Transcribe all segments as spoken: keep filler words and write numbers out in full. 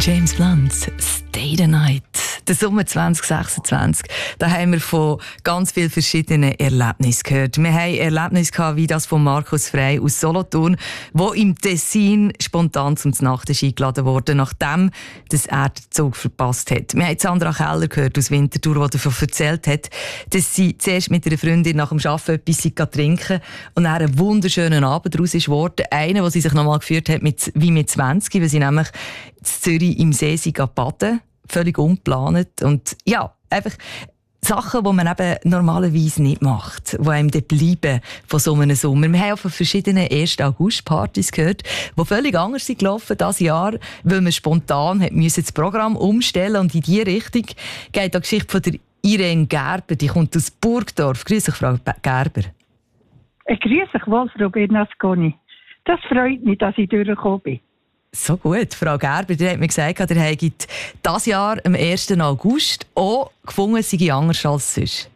James Blunt, Stay the Night. Der Sommer zwanzig sechsundzwanzig, da haben wir von ganz vielen verschiedenen Erlebnissen gehört. Wir haben Erlebnisse gehabt, wie das von Markus Frey aus Solothurn, der im Tessin spontan zum Nachtisch eingeladen wurde, nachdem das er den Zug verpasst hat. Wir haben Sandra Keller gehört aus Winterthur, die davon erzählt hat, dass sie zuerst mit einer Freundin nach dem Arbeiten etwas trinken und dann einen wunderschönen Abend daraus ist geworden. Einen, den sie sich nochmal geführt hat, mit, wie mit zwanzig, weil sie nämlich in Zürich im See baden. Völlig ungeplant. Und ja, einfach Sachen, die man eben normalerweise nicht macht, die einem dann bleiben von so einem Sommer. Wir haben auch von verschiedenen ersten August-Partys gehört, die völlig anders sind gelaufen dieses Jahr, weil man spontan hat müssen das Programm umstellen und in diese Richtung geht die Geschichte von der Irene Gerber, die kommt aus Burgdorf. Grüß dich, Frau Gerber. Ich grüße dich wohl, Frau Bernasconi. Das freut mich, dass ich durchgekommen bin. So gut. Frau Gerber, die hat mir gesagt, ihr habt dieses Jahr am ersten August auch gefunden, es sei anders als sonst.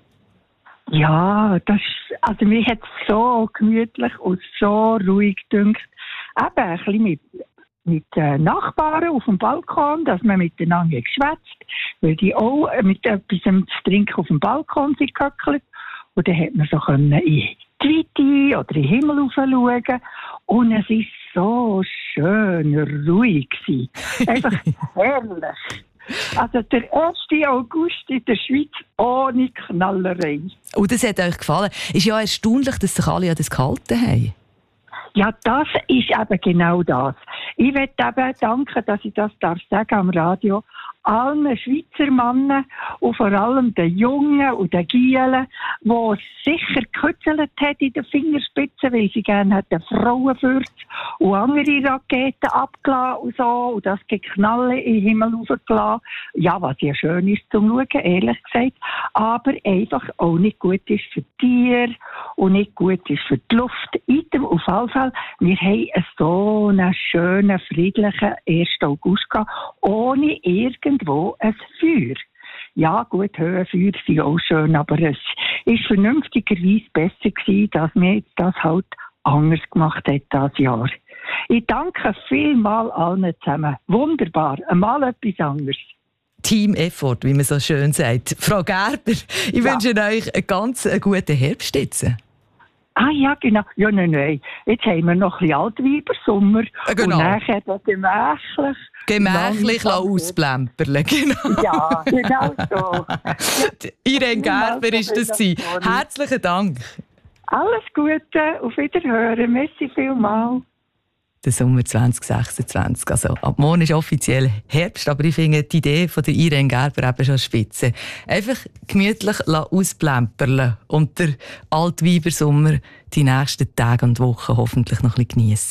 Ja, das, also mir hat es so gemütlich und so ruhig gedünkt. Eben ein bisschen mit, mit äh, Nachbarn auf dem Balkon, dass man miteinander geschwätzt, weil die auch mit etwas zu trinken auf dem Balkon sind gehöckelt. Und dann hat man so können in die Weite oder in den Himmel rauf schauen. Und es war so schön ruhig. Einfach herrlich. Also der ersten August in der Schweiz ohne Knallerei. Und das hat euch gefallen. Ist ja erstaunlich, dass sich alle an das gehalten haben. Ja, das ist eben genau das. Ich möchte eben danken, dass ich das darf sagen am Radio, allen Schweizer Männern und vor allem den Jungen und den Gielen, die sicher gekützelt hat in den Fingerspitzen, weil sie gerne hätten Frauenfürze und andere Raketen abgelassen und so, und das Geknalle in den Himmel hochgelassen. Ja, was ja schön ist zum Schauen, ehrlich gesagt, aber einfach auch nicht gut ist für die Tiere und nicht gut ist für die Luft. Item auf jeden Fall, wir haben so einen schönen, friedlichen ersten August gehabt, ohne irgendwo ein Feuer. Ja, gut, Höhenfeuer sind auch schön, aber es ist vernünftigerweise besser gewesen, dass man das halt anders gemacht hat dieses Jahr. Ich danke vielmals allen zusammen. Wunderbar, einmal etwas anderes. Team Effort, wie man so schön sagt. Frau Gerber, ich ja. wünsche euch einen ganz guten Herbst jetzt. Ah ja, genau. Ja, nein, nein. Jetzt haben wir noch ein bisschen Altweibersommer. Genau. Und nachher dann gemächlich. Gemächlich ausplempern, genau. Ja, genau so. Irene Gerber war das. Herzlichen Dank. Alles Gute, auf Wiederhören. Merci vielmals. Der Sommer zwanzig sechsundzwanzig. Also, ab morgen ist offiziell Herbst, aber ich finde die Idee von der Irene Gerber eben schon spitze. Einfach gemütlich ausplempern und der Altweibersommer die nächsten Tage und Wochen hoffentlich noch ein bisschen geniessen.